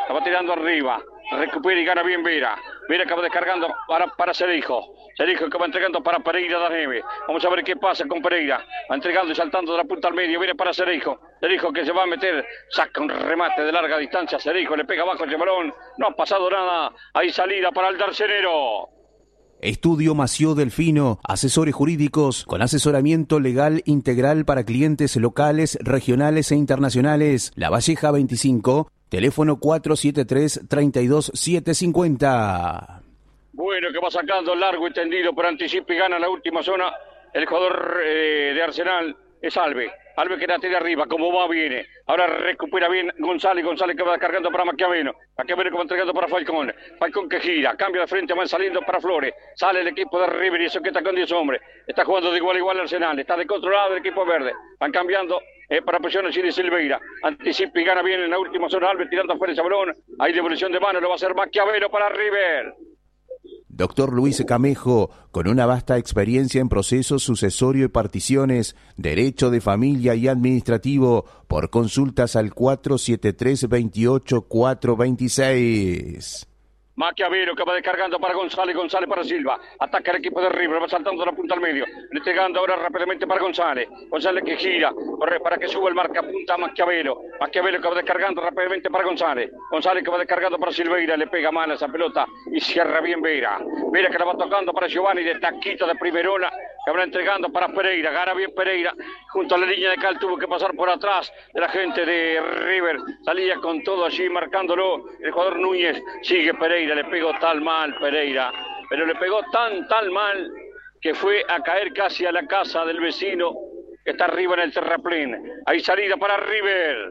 La va tirando arriba. Recupera y gana bien Vera. Vera acaba descargando para Cerijo. Cerijo que va entregando para Pereira da Neve. Vamos a ver qué pasa con Pereira. Va entregando y saltando de la punta al medio. Viene para Cerijo. Cerijo que se va a meter. Saca un remate de larga distancia. Cerijo le pega abajo el balón. No ha pasado nada. Hay salida para el Darcenero. Estudio Mació Delfino, asesores jurídicos con asesoramiento legal integral para clientes locales, regionales e internacionales. La Valleja 25, teléfono 473-32750. Bueno, que va sacando largo y tendido, pero anticipa y gana la última zona. El jugador de Arsenal es Alves. Alves que la tira arriba, como va, viene. Ahora recupera bien González. González que va cargando para Maquiavelo. Maquiavelo que va entregando para Falcón. Falcón que gira, cambia de frente, van saliendo para Flores. Sale el equipo de River y eso que está con 10 hombres. Está jugando de igual a igual Arsenal. Está descontrolado el equipo verde. Van cambiando para presión Chile Silveira. Anticipa y gana bien en la última zona. Alves tirando afuera ese balón. Hay devolución de mano. Lo va a hacer Maquiavelo para River. Doctor Luis Camejo, con una vasta experiencia en procesos sucesorio y particiones, derecho de familia y administrativo, por consultas al 473-28-426. Maquiavelo que va descargando para González, González para Silva, ataca el equipo de River, va saltando la punta al medio, entregando ahora rápidamente para González, González que gira, corre para que suba el marcapunta a Maquiavelo, Maquiavelo que va descargando rápidamente para González, González que va descargando para Silveira, le pega mal a esa pelota y cierra bien Vera, Vera que la va tocando para Giovanni de taquito de primerona, que va entregando para Pereira, gana bien Pereira, junto a la línea de cal tuvo que pasar por atrás de la gente de River, salía con todo allí marcándolo, el jugador Núñez, sigue Pereira, le pegó tal mal Pereira, pero le pegó tan mal que fue a caer casi a la casa del vecino que está arriba en el terraplén. Hay salida para River.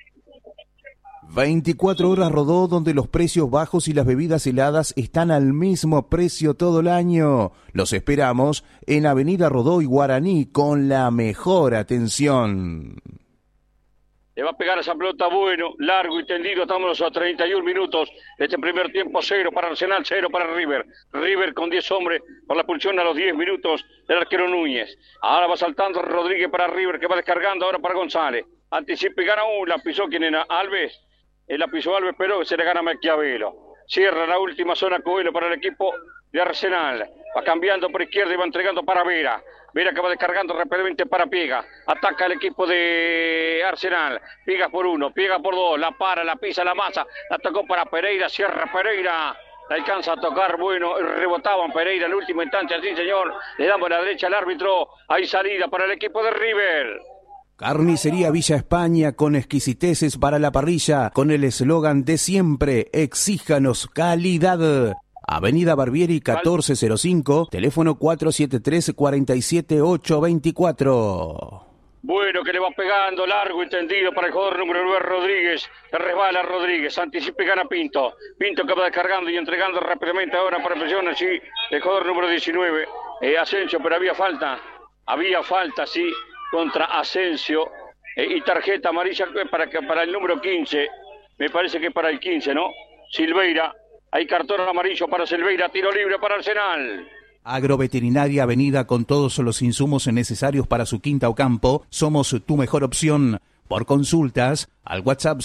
24 horas Rodó, donde los precios bajos y las bebidas heladas están al mismo precio todo el año. Los esperamos en Avenida Rodó y Guaraní con la mejor atención. Le va a pegar esa pelota bueno, largo y tendido. Estamos a 31 minutos. Este primer tiempo 0 para Arsenal, 0 para River. River con 10 hombres por la pulsión a los 10 minutos del arquero Núñez. Ahora va saltando Rodríguez para River que va descargando ahora para González. Anticipa y gana la pisó quien era Alves. La pisó Alves pero se le gana Maquiavelo. Cierra la última zona Coelho para el equipo de Arsenal. Va cambiando por izquierda y va entregando para Vera. Vera que va descargando rápidamente para Piega. Ataca el equipo de Arsenal. Piega por uno, Piega por dos. La para, la pisa, la masa. La tocó para Pereira. Cierra Pereira. La alcanza a tocar, bueno, rebotaban Pereira en el último instante. Sí, señor. Le damos la derecha al árbitro. Hay salida para el equipo de River. Carnicería Villa España con exquisiteces para la parrilla. Con el eslogan de siempre. Exíjanos calidad. Avenida Barbieri 1405, teléfono 473-47824. Bueno, que le va pegando largo y tendido para el jugador número 9 Rodríguez. Se resbala Rodríguez, anticipa y gana Pinto. Pinto que va descargando y entregando rápidamente ahora para presión así el jugador número 19, Asensio, pero había falta, sí, contra Asensio. Y tarjeta amarilla para el número 15, me parece que para el 15, ¿no? Silveira. Hay cartón amarillo para Silveira, tiro libre para Arsenal. Agroveterinaria Avenida con todos los insumos necesarios para su quinta o campo. Somos tu mejor opción. Por consultas, al WhatsApp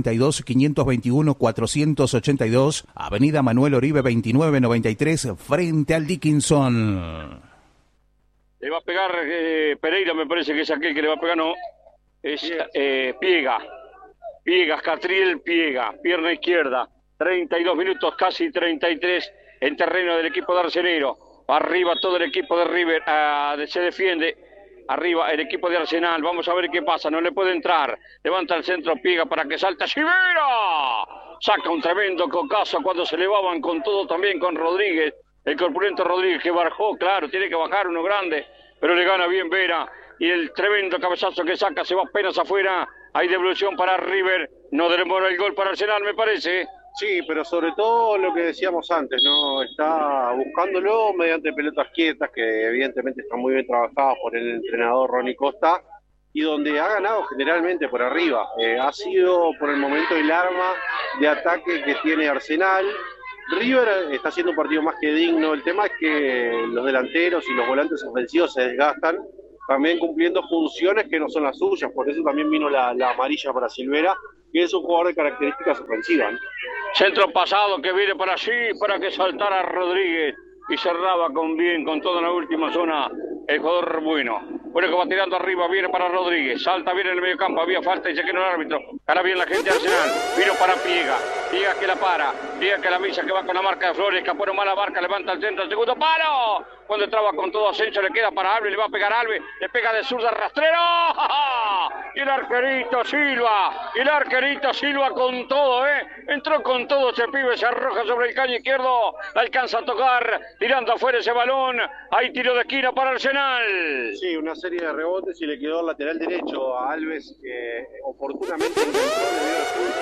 092-521-482, Avenida Manuel Oribe 2993, frente al Dickinson. Le va a pegar Pereira, me parece que es aquel que le va a pegar, no. Es Piega. Catriel Piega, pierna izquierda. 32 minutos, casi 33 en terreno del equipo de Arsenero. Arriba todo el equipo de River, se defiende. Arriba el equipo de Arsenal, vamos a ver qué pasa, no le puede entrar. Levanta el centro Piega para que salta Silveira. Saca un tremendo cocazo cuando se elevaban con todo también con Rodríguez. El corpulento Rodríguez que bajó, claro, tiene que bajar uno grande, pero le gana bien Vera. Y el tremendo cabezazo que saca se va apenas afuera. Hay devolución para River, no demora el gol para Arsenal, me parece. Sí, pero sobre todo lo que decíamos antes, ¿no? Está buscándolo mediante pelotas quietas, que evidentemente están muy bien trabajadas por el entrenador Ronnie Costa, y donde ha ganado generalmente por arriba. Ha sido por el momento el arma de ataque que tiene Arsenal. River está haciendo un partido más que digno. El tema es que los delanteros y los volantes ofensivos se desgastan, también cumpliendo funciones que no son las suyas. Por eso también vino la amarilla para Silvera, que es un jugador de características ofensivas, ¿no? Centro pasado que viene para allí, para que saltara Rodríguez. Y cerraba con toda la última zona el jugador Bueno. Bueno, que va tirando arriba, viene para Rodríguez. Salta bien en el medio campo, había falta y se quedó el árbitro. Ahora bien la gente de Arsenal. Vino para Piega. Piega que la para. Piega que la misa, que va con la marca de Flores. Escapó nomás la marca, levanta el centro, el segundo palo. Cuando entraba con todo Asensio, le queda para Alves, le va a pegar a Alves. Le pega de zurda rastrero. Y el arquerito Silva. Y el arquerito Silva con todo, Entró con todo ese pibe, se arroja sobre el caño izquierdo. La alcanza a tocar, tirando afuera ese balón. Hay tiro de esquina para Arsenal. Sí, una serie de rebotes y le quedó el lateral derecho a Alves, que oportunamente intentó, le dio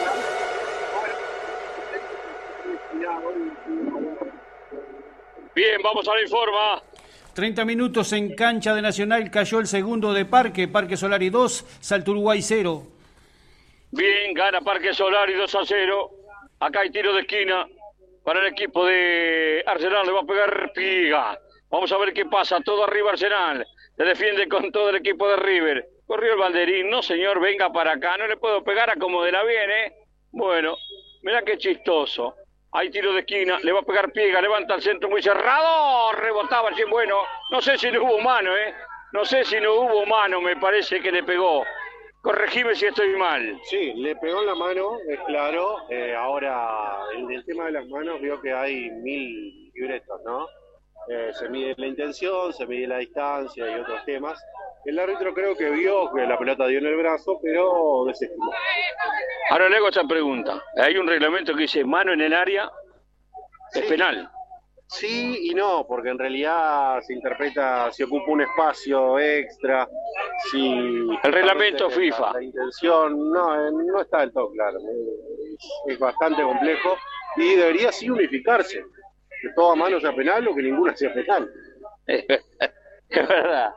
Bien, vamos a la informa. 30 minutos en cancha de Nacional, cayó el segundo de Parque Solari 2, Salto Uruguay 0. Bien, gana Parque Solari 2-0. Acá hay tiro de esquina para el equipo de Arsenal, le va a pegar Piega. Vamos a ver qué pasa, todo arriba Arsenal. Se defiende con todo el equipo de River. Corrió el banderín, no señor, venga para acá, no le puedo pegar a como de la bien, Bueno, mirá qué chistoso. Hay tiro de esquina, le va a pegar Piega, levanta el centro muy cerrado, rebotaba allí, bueno, no sé si no hubo mano, No sé si no hubo mano, me parece que le pegó. Corregime si estoy mal. Sí, le pegó en la mano, es claro. Ahora, en el tema de las manos, veo que hay 1000 libretos, ¿no? Se mide la intención, se mide la distancia y otros temas. El árbitro creo que vio que la pelota dio en el brazo, pero desestimó. Ahora le hago esta pregunta. Hay un reglamento que dice mano en el área, es penal. Sí y no, porque en realidad se interpreta si ocupa un espacio extra, si... El reglamento FIFA. La intención no está del todo claro. Es bastante complejo y debería sí unificarse. Que toda mano sea penal o que ninguna sea penal. Es verdad.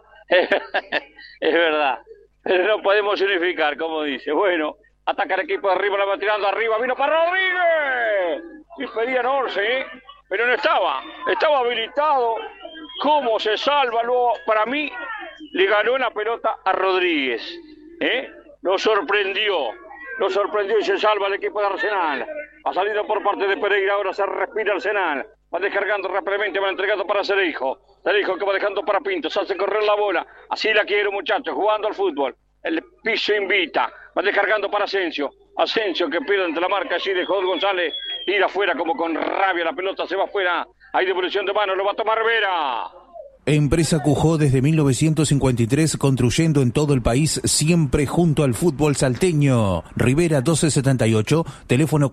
Es verdad. Pero no podemos unificar, como dice. Bueno, ataca el equipo de arriba, la va tirando arriba, vino para Rodríguez. Y pedían Orce, pero no estaba habilitado. ¿Cómo se salva? Luego, para mí, le ganó la pelota a Rodríguez. Lo sorprendió y se salva el equipo de Arsenal. Ha salido por parte de Pereira, ahora se respira Arsenal. Va descargando rápidamente, va entregando para Cereijo. Cereijo que va dejando para Pinto, se hace correr la bola. Así la quiero, muchachos, jugando al fútbol. El piso invita, va descargando para Asensio. Asensio que pierde ante la marca allí de Joel González. Ir afuera como con rabia, la pelota se va afuera. Hay devolución de mano, lo va a tomar Vera. Empresa Cujó desde 1953, construyendo en todo el país, siempre junto al fútbol salteño. Rivera 1278, teléfono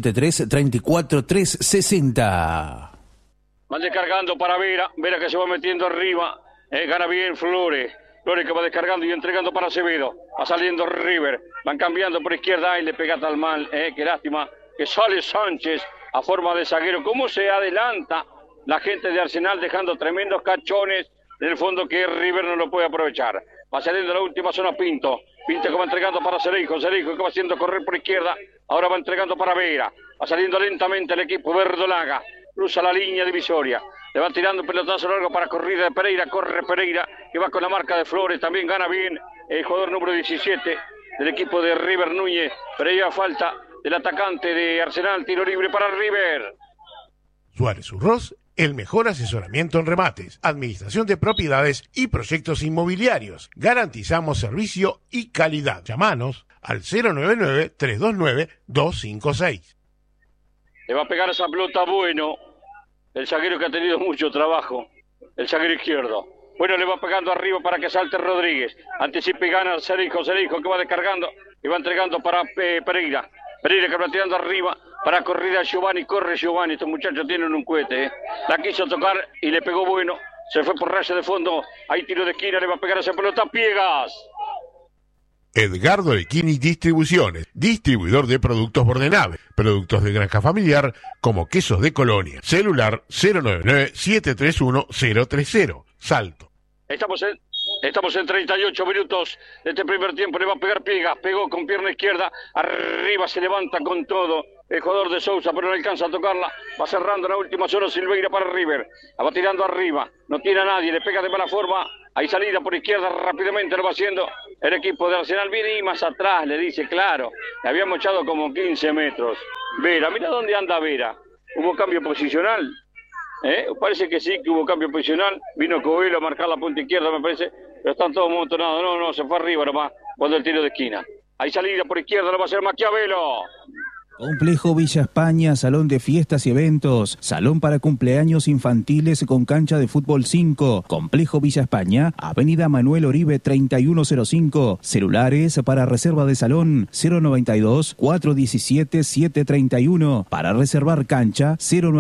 473-34360. Van descargando para Vera, Vera que se va metiendo arriba, gana bien Flores que va descargando y entregando para Acevedo, va saliendo River, van cambiando por izquierda y le pega tal mal, qué lástima, que sale Sánchez a forma de zaguero. ¿Cómo se adelanta la gente de Arsenal dejando tremendos cachones en el fondo que River no lo puede aprovechar? Va saliendo la última zona Pinto que va entregando para Cereijo que va haciendo correr por izquierda, ahora va entregando para Vera, va saliendo lentamente el equipo verdolaga, cruza la línea divisoria, le va tirando un pelotazo largo para corrida de Pereira, corre Pereira, que va con la marca de Flores, también gana bien el jugador número 17 del equipo de River Núñez, pero lleva falta del atacante de Arsenal, tiro libre para River. Suárez Urroz, el mejor asesoramiento en remates, administración de propiedades y proyectos inmobiliarios. Garantizamos servicio y calidad. Llámanos al 099-329-256. Le va a pegar esa pelota Bueno, el zaguero que ha tenido mucho trabajo, el zaguero izquierdo. Bueno, le va pegando arriba para que salte Rodríguez. Anticipa y gana Cereijo que va descargando y va entregando para Pereira. Pereira que va tirando arriba para correr a Giovanni. Corre Giovanni, estos muchachos tienen un cohete. La quiso tocar y le pegó Bueno. Se fue por raya de fondo. Hay tiro de esquina, le va a pegar esa pelota Piegas. Edgardo Equini Distribuciones, distribuidor de productos Bordenave, productos de granja familiar como quesos de Colonia. Celular 099-731-030, Salto. Estamos en Estamos en 38 minutos de este primer tiempo. Le va a pegar Piegas. Pegó con pierna izquierda. Arriba se levanta con todo el jugador de Sousa, pero no alcanza a tocarla. Va cerrando la última zona Silveira para River. La va tirando arriba. No tiene a nadie. Le pega de mala forma. Hay salida por izquierda. Rápidamente lo va haciendo el equipo de Arsenal. Viene y más atrás, le dice, claro. Le habíamos echado como 15 metros. Vera, mira dónde anda Vera. ¿Hubo cambio posicional? Parece que sí, que hubo cambio posicional. Vino Coelho a marcar la punta izquierda, me parece. Pero están todos amontonados. No, se fue arriba nomás cuando el tiro de esquina. Hay salida por izquierda, lo va a hacer Maquiavelo. Complejo Villa España, salón de fiestas y eventos, salón para cumpleaños infantiles con cancha de fútbol 5. Complejo Villa España, Avenida Manuel Oribe 3105. Celulares para reserva de salón 092-417-731. Para reservar cancha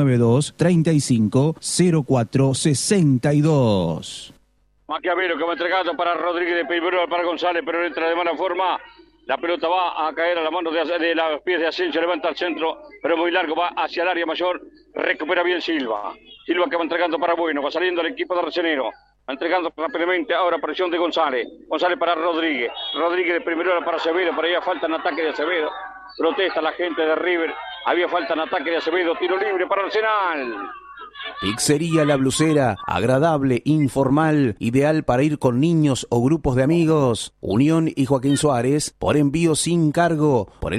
092-350462. Maquiavelo que va entregando para Rodríguez de primero para González, pero entra de mala forma. La pelota va a caer a la mano de los pies de Asensio, levanta al centro, pero muy largo, va hacia el área mayor, recupera bien Silva. Silva que va entregando para Bueno, va saliendo el equipo de Arsenero, va entregando rápidamente, ahora presión de González. González para Rodríguez, Rodríguez de primero para Acevedo, por ahí falta en ataque de Acevedo. Protesta la gente de River, había falta en ataque de Acevedo, tiro libre para Arsenal. Pizzería La Blusera, agradable, informal, ideal para ir con niños o grupos de amigos. Unión y Joaquín Suárez, por envío sin cargo, por el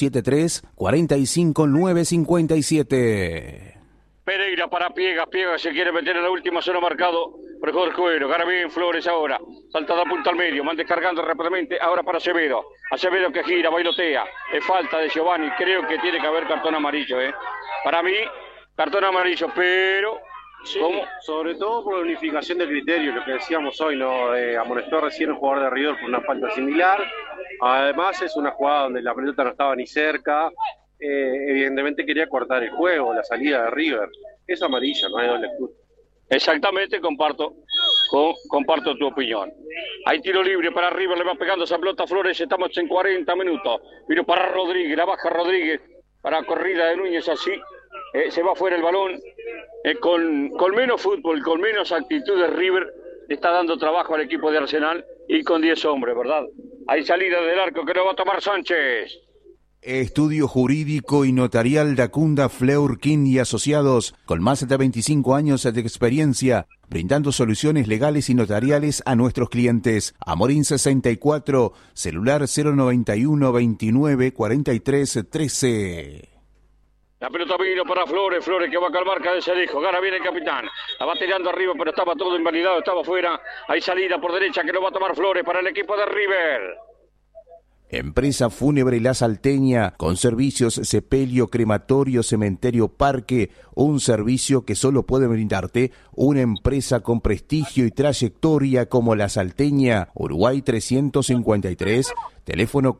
473-45957. Pereira para Piegas se quiere meter en la última zona marcado por Jorge Coelho. Gana bien Flores ahora, salta de punta al medio, van descargando rápidamente ahora para Acevedo. Acevedo que gira, bailotea, es falta de Giovanni, creo que tiene que haber cartón amarillo, Para mí, cartón amarillo, pero... Sí, sobre todo por la unificación de criterios, lo que decíamos hoy, ¿no? Amonestó recién un jugador de River por una falta similar. Además es una jugada donde la pelota no estaba ni cerca. Evidentemente quería cortar el juego, la salida de River. Es amarilla, no hay doble lectura. Exactamente, comparto tu opinión. Hay tiro libre para River, le va pegando esa pelota a Flores, estamos en 40 minutos. Vino para Rodríguez, la baja Rodríguez, para corrida de Núñez así. Se va fuera el balón, con menos fútbol, con menos actitud de River, está dando trabajo al equipo de Arsenal y con 10 hombres, ¿verdad? Hay salida del arco que lo va a tomar Sánchez. Estudio jurídico y notarial Dacunda Fleur King y Asociados, con más de 25 años de experiencia, brindando soluciones legales y notariales a nuestros clientes. Amorín 64, celular 091 29 43 13. La pelota vino para Flores que va a calmar cada Cerejo, gana bien el capitán, la va tirando arriba pero estaba todo invalidado, estaba fuera, hay salida por derecha que lo va a tomar Flores para el equipo de River. Empresa Fúnebre La Salteña, con servicios sepelio, crematorio, cementerio, parque, un servicio que solo puede brindarte una empresa con prestigio y trayectoria como La Salteña, Uruguay 353, teléfono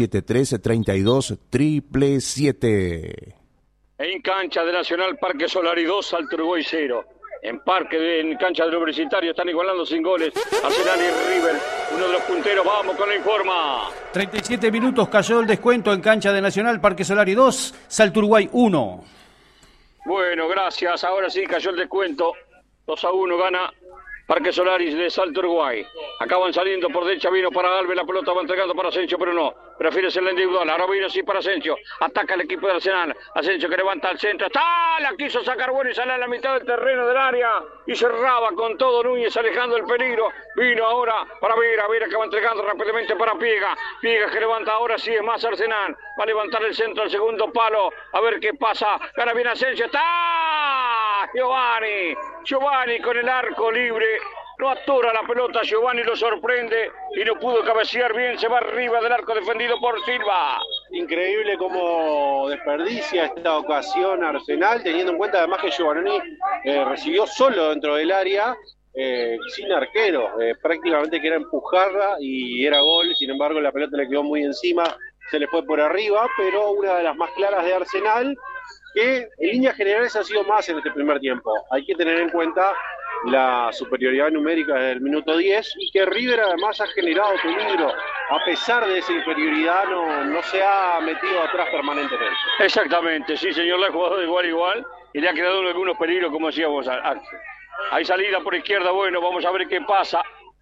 473-32-777. En cancha de Nacional, Parque Solari 2, Salto Uruguay 0. En cancha del Universitario están igualando sin goles Arsenal y River, uno de los punteros. Vamos con la informa. 37 minutos, cayó el descuento en cancha de Nacional, Parque Solari 2, Salto Uruguay 1. Bueno, gracias, ahora sí cayó el descuento. 2-1 gana Parque Solari de Salto Uruguay. Acaban saliendo por derecha, vino para Alves, la pelota va entregando para Asensio, pero no. Prefiere ser la individual, ahora vino así para Asensio. Ataca el equipo de Arsenal. Asensio que levanta al centro. ¡Está! La quiso sacar Bueno y sale a la mitad del terreno del área. Y cerraba con todo Núñez, alejando el peligro. Vino ahora para Vera que va entregando rápidamente para Piegas que levanta ahora sí, es más Arsenal. Va a levantar el centro al segundo palo. A ver qué pasa. Gana bien Asensio. ¡Está! Giovanni con el arco libre. No atora la pelota, Giovanni lo sorprende y no pudo cabecear bien, se va arriba del arco defendido por Silva. Increíble cómo desperdicia esta ocasión Arsenal, teniendo en cuenta además que Giovanni recibió solo dentro del área, sin arquero, prácticamente quería empujarla y era gol, sin embargo la pelota le quedó muy encima, se le fue por arriba, pero una de las más claras de Arsenal, que en líneas generales ha sido más en este primer tiempo. Hay que tener en cuenta la superioridad numérica desde el minuto 10 y que River además ha generado peligro. A pesar de esa inferioridad no se ha metido atrás permanentemente. Exactamente, sí señor, la ha jugado de igual y le ha creado algunos peligros como decíamos. Hay salida por izquierda, bueno, vamos a ver qué pasa.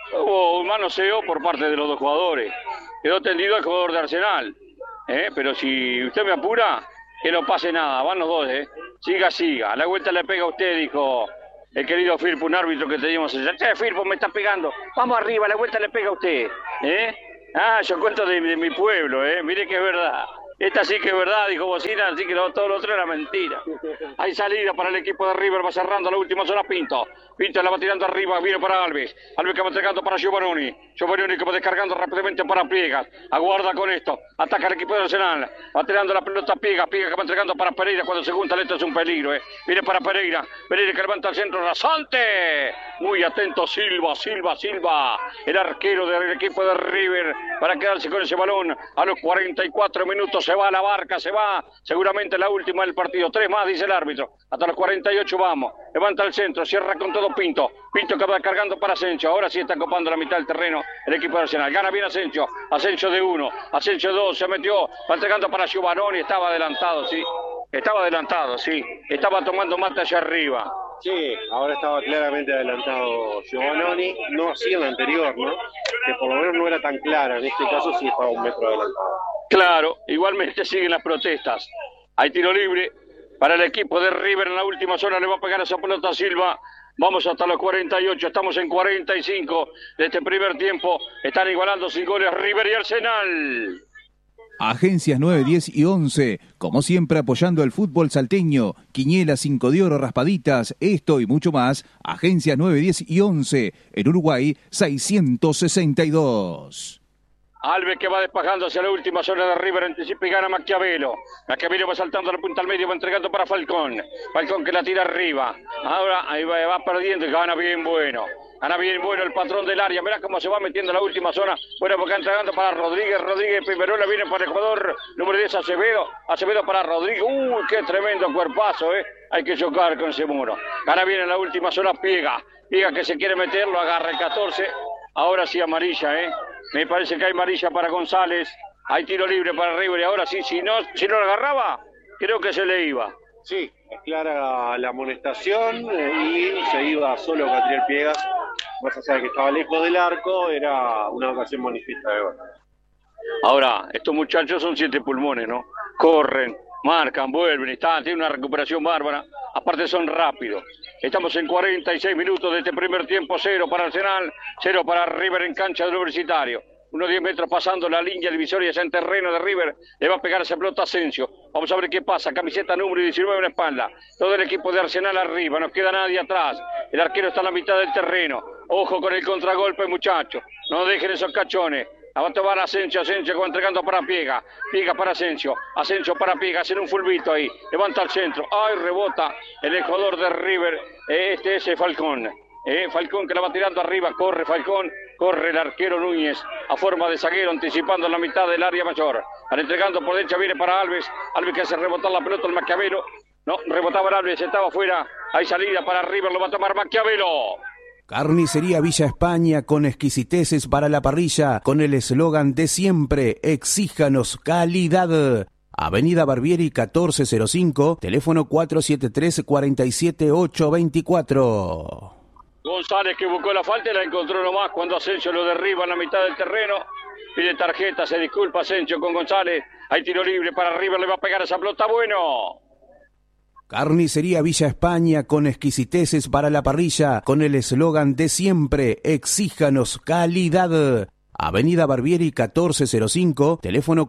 Hubo un manoseo por parte de los dos jugadores. Quedó tendido el jugador de Arsenal. Pero si usted me apura, que no pase nada. Van los dos, Siga. A la vuelta le pega a usted, dijo el querido Firpo, un árbitro que teníamos allá. Firpo, me está pegando. Vamos arriba, a la vuelta le pega a usted. Yo cuento de mi pueblo, Mire que es verdad. Esta sí que es verdad, dijo Bocina, así que todo lo otro era mentira. Hay salida para el equipo de River, va cerrando la última zona Pinto. Pinto la va tirando arriba, viene para Alves. Alves que va entregando para Giovanni. Giovanni que va descargando rápidamente para Piegas. Aguarda con esto, ataca el equipo de Arsenal. Va tirando la pelota Piegas que va entregando para Pereira. Cuando se junta esto es un peligro, Viene para Pereira. Pereira que levanta al centro, rasante. Muy atento Silva. El arquero del equipo de River para quedarse con ese balón. A los 44 minutos se va la barca, se va. Seguramente la última del partido. 3 más, dice el árbitro. Hasta los 48 vamos. Levanta el centro, cierra con todo Pinto. Pinto que va cargando para Asensio. Ahora sí está copando la mitad del terreno el equipo de Arsenal. Gana bien Asensio. Asensio de 1. Asensio 2. Se metió. Va entregando para Giovanni. Estaba adelantado, sí. Estaba tomando mate allá arriba. Sí, ahora estaba claramente adelantado Giovanni. No así en la anterior, ¿no? Que por lo menos no era tan clara. En este caso sí estaba 1 metro adelantado. Claro, igualmente siguen las protestas. Hay tiro libre para el equipo de River en la última zona. Le va a pegar esa pelota a Silva. Vamos hasta los 48, estamos en 45 de este primer tiempo. Están igualando sin goles River y Arsenal. Agencias 9, 10 y 11, como siempre apoyando el fútbol salteño. Quinielas, 5 de oro, raspaditas, esto y mucho más. Agencias 9, 10 y 11, en Uruguay 662. Alves que va despejando hacia la última zona de River, anticipa y gana Maquiavelo. Maquiavelo va saltando la punta al medio, va entregando para Falcón. Falcón que la tira arriba. Ahora ahí va perdiendo y gana bien bueno. Gana bien bueno el patrón del área. Mirá cómo se va metiendo en la última zona. Bueno, porque entregando para Rodríguez. Rodríguez Pimerola viene para el jugador número 10, Acevedo. Acevedo para Rodríguez. Uy, qué tremendo cuerpazo, Hay que chocar con ese muro. Gana bien en la última zona Piega. Piega que se quiere meter, lo agarra el 14. Ahora sí amarilla, Me parece que hay amarilla para González. Hay tiro libre para River y ahora sí, si no lo agarraba, creo que se le iba. Sí, es clara la amonestación y se iba solo Catriel Piegas. Más allá de que estaba lejos del arco, era una ocasión manifiesta de gol. Ahora, estos muchachos son 7 pulmones, ¿no? Corren, marcan, vuelven, tienen una recuperación bárbara. Aparte son rápidos. Estamos en 46 minutos de este primer tiempo. 0 para Arsenal, 0 para River en cancha del Universitario. Unos 10 metros pasando la línea divisoria ya en terreno de River. Le va a pegar esa pelota a Asensio. Vamos a ver qué pasa. Camiseta número 19 en la espalda. Todo el equipo de Arsenal arriba. No queda nadie atrás. El arquero está en la mitad del terreno. Ojo con el contragolpe, muchachos. No dejen esos cachones. La va a tomar Asensio que va entregando para Piega. Piega para Asensio para Piega. Hacen un fulbito ahí. Levanta al centro. Ay, rebota el jugador de River. Este es Falcón. Falcón que la va tirando arriba. Corre Falcón. Corre el arquero Núñez a forma de zaguero, anticipando la mitad del área mayor. Al entregando por derecha viene para Alves. Alves que hace rebotar la pelota al Maquiavelo. No, rebotaba el Alves, estaba fuera. Hay salida para River, lo va a tomar Maquiavelo. Carnicería Villa España, con exquisiteces para la parrilla, con el eslogan de siempre: exíjanos calidad. Avenida Barbieri 1405, teléfono 473-47824. González que buscó la falta y la encontró nomás cuando Asensio lo derriba en la mitad del terreno. Pide tarjeta, se disculpa Asensio con González. Hay tiro libre para River, le va a pegar esa pelota, bueno. Carnicería Villa España, con exquisiteces para la parrilla, con el eslogan de siempre: exíjanos calidad. Avenida Barbieri 1405, teléfono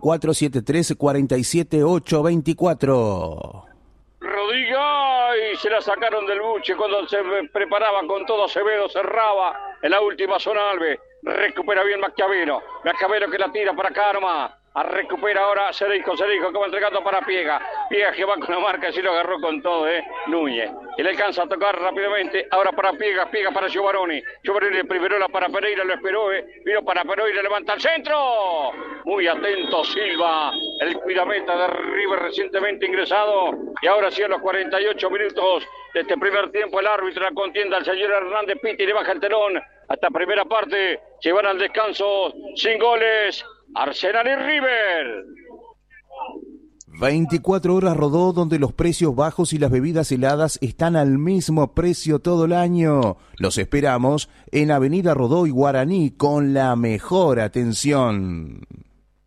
473-47824. Rodríguez, y se la sacaron del buche cuando se preparaba con todo. Acevedo cerraba en la última zona. Alves recupera bien Maquiavelo que la tira para acá nomás. Recupera ahora Cereijo que va entregando para Piega que va con la marca, y lo agarró con todo, Núñez, y le alcanza a tocar rápidamente, ahora para Piega para Giovanni primero para Pereira, lo esperó, vino para Pereira, levanta el centro, muy atento Silva, el cuidameta de River recientemente ingresado, y ahora sí a los 48 minutos de este primer tiempo el árbitro la contienda, el señor Hernández Pitti, le baja el telón, hasta primera parte, se van al descanso sin goles. Arsenal y River. 24 horas Rodó, donde los precios bajos y las bebidas heladas están al mismo precio todo el año. Los esperamos en Avenida Rodó y Guaraní con la mejor atención.